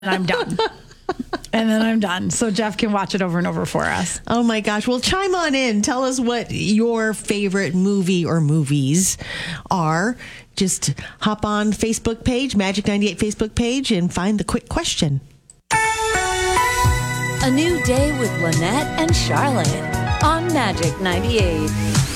I'm done. And then I'm done. So Jeff can watch it over and over for us. Oh my gosh. Well, chime on in. Tell us what your favorite movie or movies are. Just hop on Facebook page, Magic 98 Facebook page, and find the quick question. A new day with Lynette and Charlotte on Magic 98.